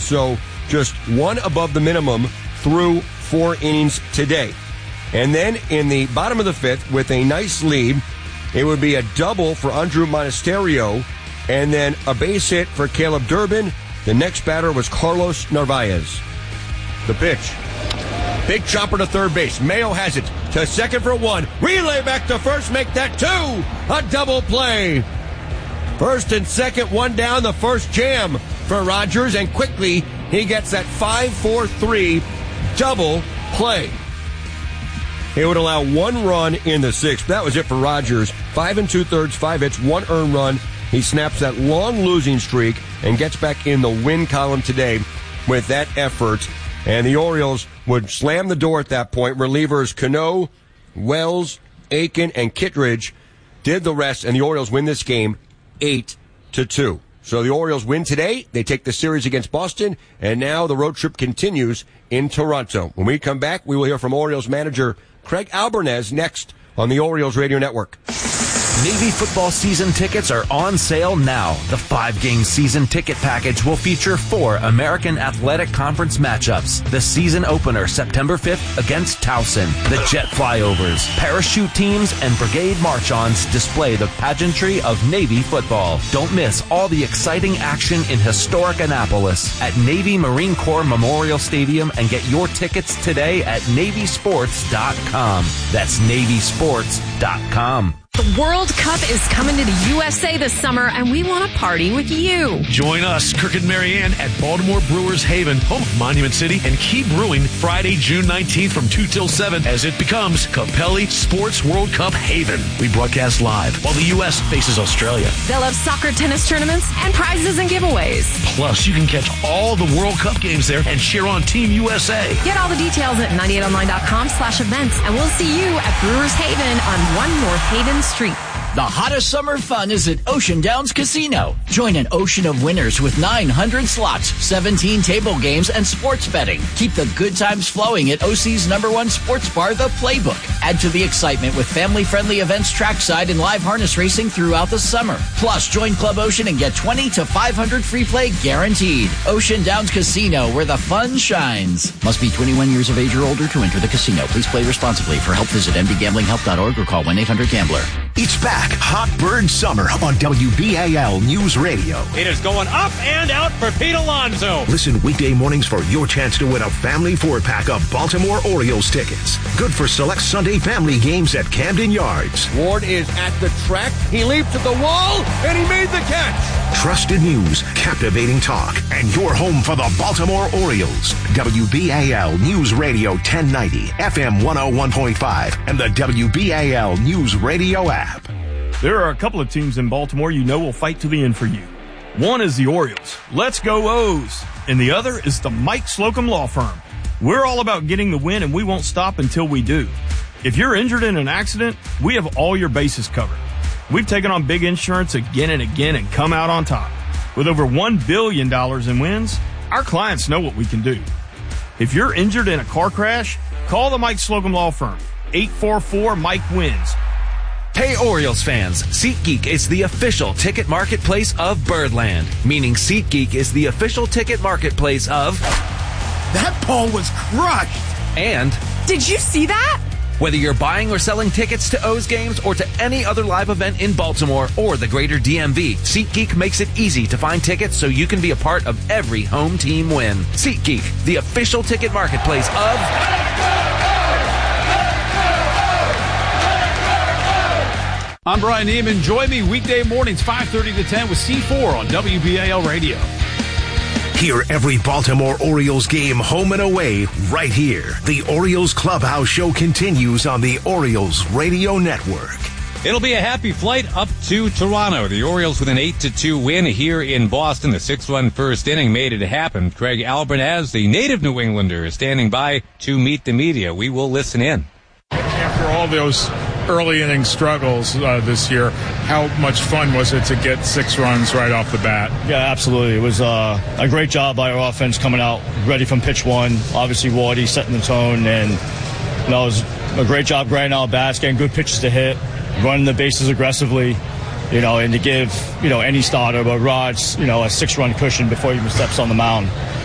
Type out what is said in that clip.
so just one above the minimum through 4 innings today. And then in the bottom of the 5th, with a nice lead, it would be a double for Andrew Monasterio, and then a base hit for Caleb Durbin. The next batter was Carlos Narvaez. The pitch. Big chopper to third base. Mayo has it to second for 1. Relay back to first, make that 2. A double play. First and second, 1 down, the first jam for Rogers, and quickly he gets that 5-4-3 double play. It would allow 1 run in the 6th. That was it for Rogers. 5 2/3, 5 hits, 1 earned run. He snaps that long losing streak and gets back in the win column today with that effort. And the Orioles would slam the door at that point. Relievers Cano, Wells, Aiken, and Kittredge did the rest, and the Orioles win this game 8-2. So the Orioles win today. They take the series against Boston, and now the road trip continues in Toronto. When we come back, we will hear from Orioles manager Craig Albernez next on the Orioles Radio Network. Navy football season tickets are on sale now. The 5-game season ticket package will feature 4 American Athletic Conference matchups. The season opener, September 5th, against Towson. The jet flyovers, parachute teams, and brigade march-ons display the pageantry of Navy football. Don't miss all the exciting action in historic Annapolis at Navy Marine Corps Memorial Stadium, and get your tickets today at NavySports.com. That's NavySports.com. The World Cup is coming to the USA this summer, and we want to party with you. Join us, Kirk and Marianne, at Baltimore Brewers Haven, home of Monument City, and keep brewing Friday, June 19th from 2 till 7 as it becomes Capelli Sports World Cup Haven. We broadcast live while the U.S. faces Australia. They'll have soccer, tennis tournaments, and prizes and giveaways. Plus, you can catch all the World Cup games there and cheer on Team USA. Get all the details at 98online.com/events, and we'll see you at Brewers Haven on 1 North Haven Street. The hottest summer fun is at Ocean Downs Casino. Join an ocean of winners with 900 slots, 17 table games, and sports betting. Keep the good times flowing at OC's #1 sports bar, The Playbook. Add to the excitement with family-friendly events trackside and live harness racing throughout the summer. Plus, join Club Ocean and get 20 to 500 free play guaranteed. Ocean Downs Casino, where the fun shines. Must be 21 years of age or older to enter the casino. Please play responsibly. For help, visit mdgamblinghelp.org or call 1-800-GAMBLER. It's back. Hot Bird Summer on WBAL News Radio. It is going up and out for Pete Alonso. Listen weekday mornings for your chance to win a family 4-pack of Baltimore Orioles tickets. Good for select Sunday family games at Camden Yards. Ward is at the track. He leaped to the wall, and he made the catch. Trusted news, captivating talk, and your home for the Baltimore Orioles. WBAL News Radio 1090, FM 101.5, and the WBAL News Radio app. There are a couple of teams in Baltimore you know will fight to the end for you. One is the Orioles. Let's go O's. And the other is the Mike Slocum Law Firm. We're all about getting the win, and we won't stop until we do. If you're injured in an accident, we have all your bases covered. We've taken on big insurance again and again and come out on top. With over $1 billion in wins, our clients know what we can do. If you're injured in a car crash, call the Mike Slocum Law Firm. 844-MIKE-WINS. Hey Orioles fans, SeatGeek is the official ticket marketplace of Birdland, meaning SeatGeek is the official ticket marketplace of... That ball was crushed! And... Did you see that? Whether you're buying or selling tickets to O's games or to any other live event in Baltimore or the greater DMV, SeatGeek makes it easy to find tickets so you can be a part of every home team win. SeatGeek, the official ticket marketplace of... I'm Brian Neiman. Join me weekday mornings 5:30 to 10 with C4 on WBAL Radio. Hear every Baltimore Orioles game home and away right here. The Orioles Clubhouse Show continues on the Orioles Radio Network. It'll be a happy flight up to Toronto. The Orioles with an 8-2 win here in Boston. The 6-run first inning made it happen. Craig Albernez, the native New Englander, is standing by to meet the media. We will listen in. After all those early inning struggles this year, how much fun was it to get 6 runs right off the bat? Yeah, absolutely. It was a great job by our offense coming out ready from pitch one. Obviously, Wardy setting the tone, and it was a great job grinding out bats, getting good pitches to hit, running the bases aggressively, and to give any starter, but Raj, a 6-run cushion before he even steps on the mound.